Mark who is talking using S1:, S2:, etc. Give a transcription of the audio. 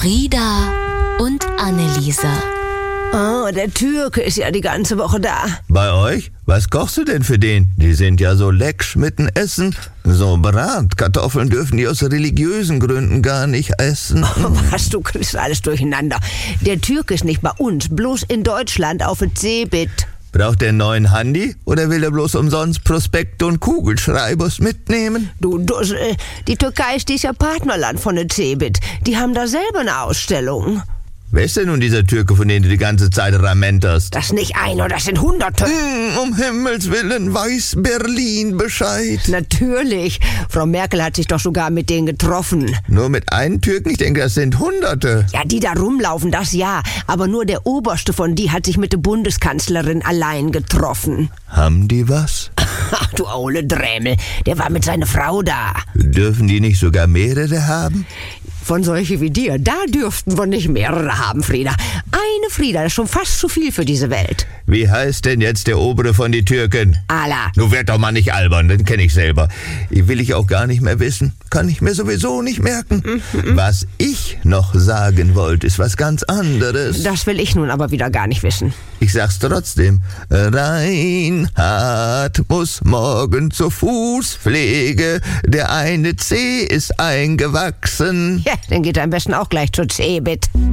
S1: Frieda und Anneliese.
S2: Oh, der Türke ist ja die ganze Woche da.
S3: Bei euch? Was kochst du denn für den? Die sind ja so leck mitten essen. So Bratkartoffeln dürfen die aus religiösen Gründen gar nicht essen.
S2: Oh, was, du kriegst alles durcheinander. Der Türke ist nicht bei uns, bloß in Deutschland auf dem Cebit.
S3: Braucht der einen neuen Handy oder will er bloß umsonst Prospekte und Kugelschreibers mitnehmen?
S2: Die Türkei ist ja Partnerland von der Cebit. Die haben da selber eine Ausstellung.
S3: Wer ist denn nun dieser Türke, von dem du die ganze Zeit ramenterst?
S2: Das ist nicht einer, das sind Hunderte.
S3: Um Himmels Willen, weiß Berlin Bescheid.
S2: Natürlich. Frau Merkel hat sich doch sogar mit denen getroffen.
S3: Nur mit einem Türken? Ich denke, das sind Hunderte.
S2: Ja, die da rumlaufen, das ja. Aber nur der Oberste von die hat sich mit der Bundeskanzlerin allein getroffen.
S3: Haben die was?
S2: Ach, du Aule Drämel. Der war mit seiner Frau da.
S3: Dürfen die nicht sogar mehrere haben?
S2: Von solche wie dir, da dürften wir nicht mehrere haben, Frieda. Eine Frieda, das ist schon fast zu viel für diese Welt.
S3: Wie heißt denn jetzt der Obere von die Türken?
S2: Ala.
S3: Nun werd doch mal nicht albern, den kenne ich selber. Will ich auch gar nicht mehr wissen. Kann ich mir sowieso nicht merken. Was ich noch sagen wollte, ist was ganz anderes.
S2: Das will ich nun aber wieder gar nicht wissen.
S3: Ich sag's trotzdem. Reinhard muss morgen zur Fußpflege. Der eine Zeh ist eingewachsen.
S2: Ja, dann geht er am besten auch gleich zur Cebit.